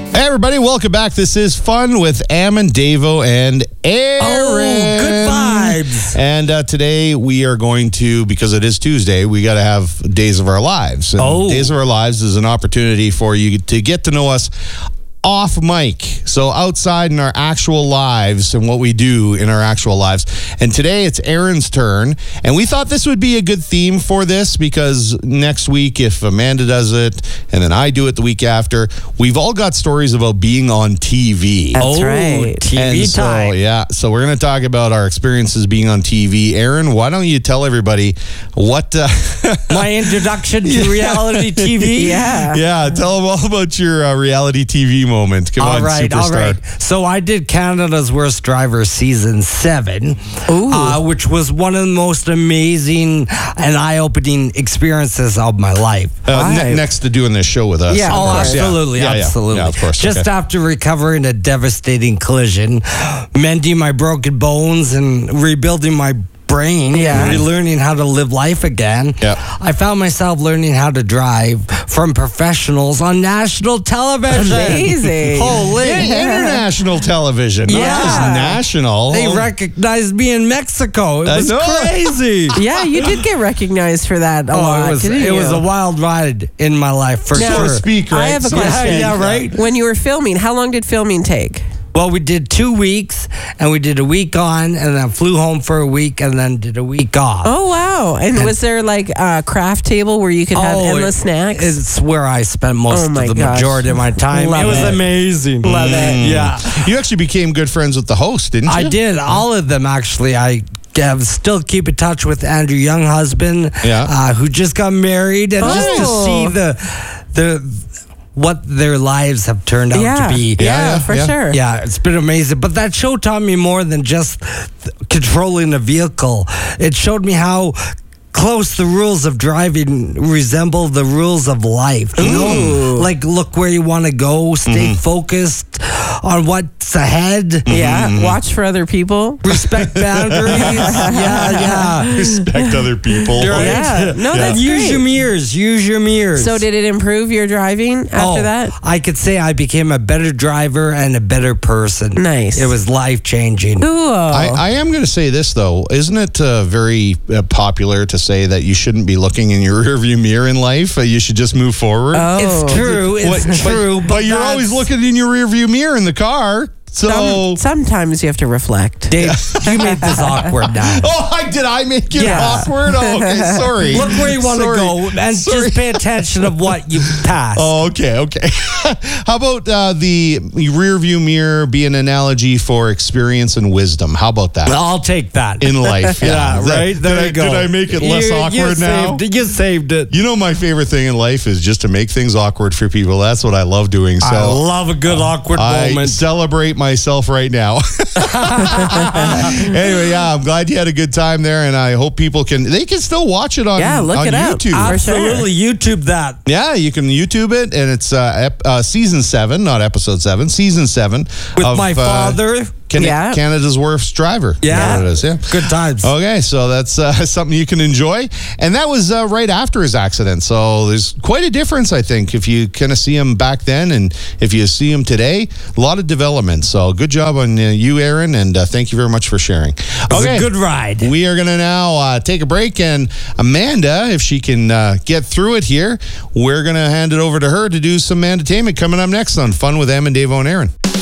Hey everybody, welcome back. This is Fun with Am and Davo and Aaron. Oh, good vibes. And today we are going to, because it is Tuesday, we got to have Days of Our Lives. And Days of Our Lives is an opportunity for you to get to know us off mic, so outside in our actual lives and what we do in our actual lives. And today it's Aaron's turn, and we thought this would be a good theme for this because next week, if Amanda does it and then I do it the week after, we've all got stories about being on TV. That's right. TV time. So we're going to talk about our experiences being on TV. Aaron, why don't you tell everybody what my introduction to reality TV? Yeah, tell them all about your reality TV moment. Come on, All superstar. right. So I did Canada's Worst Driver season 7, which was one of the most amazing and eye-opening experiences of my life. Next to doing this show with us. Yeah, absolutely. Yeah, of course. Just after recovering a devastating collision, mending my broken bones and rebuilding my brain, relearning how to live life again. I found myself learning how to drive from professionals on national television. Amazing. Holy. International television, not just national. They recognized me in Mexico. It was crazy. Yeah, you did get recognized for that a lot, it was a wild ride in my life, for Now, sure. So to speak, right? I have a question. Yeah, right. When you were filming, how long did filming take? Well, we did 2 weeks, and we did a week on, and then flew home for a week, and then did a week off. Oh, wow. And was there like a craft table where you could have endless snacks? It's where I spent most of the majority of my time. Love it was it. amazing. Love it. Yeah. You actually became good friends with the host, didn't you? I did. All of them, actually. I still keep in touch with Andrew Younghusband, who just got married, and just to see the what their lives have turned out to be. For sure. Yeah, it's been amazing. But that show taught me more than just controlling a vehicle. It showed me how close the rules of driving resemble the rules of life. You know? Like, look where you want to go, stay focused on what's ahead. Yeah, watch for other people. Respect boundaries. Respect other people. Yeah, no, that's Use great. your mirrors. Use your mirrors. So did it improve your driving after that? I could say I became a better driver and a better person. Nice. It was life-changing. Cool. I am going to say this, though. Isn't it very popular to say that you shouldn't be looking in your rearview mirror in life? You should just move forward? It's true. It's true. But you're always looking in your rearview mirror in the car. So sometimes you have to reflect. Dave, you made this awkward now. Did I make it awkward? Oh, okay, sorry. Look where you want to go and just pay attention of what you pass. Oh, okay. How about the rear view mirror be an analogy for experience and wisdom? How about that? I'll take that. In life, right? There you go. Did I make it less awkward now? You saved it. You know, my favorite thing in life is just to make things awkward for people. That's what I love doing. So I love a good awkward I moment. celebrate myself right now. Anyway, I'm glad you had a good time there, and I hope people can still watch it on, look it up. YouTube. Absolutely, YouTube that. Yeah, you can YouTube it, and it's season 7, not episode 7, season 7 with my father. Canada's Worst Driver. Yeah. It is, Good times. Okay, so that's something you can enjoy. And that was right after his accident. So there's quite a difference, I think, if you kind of see him back then and if you see him today. A lot of development. So good job on you, Aaron, and thank you very much for sharing. It was a good ride. We are going to now take a break, and Amanda, if she can get through it here, we're going to hand it over to her to do some entertainment coming up next on Fun with Am and Davo and Aaron.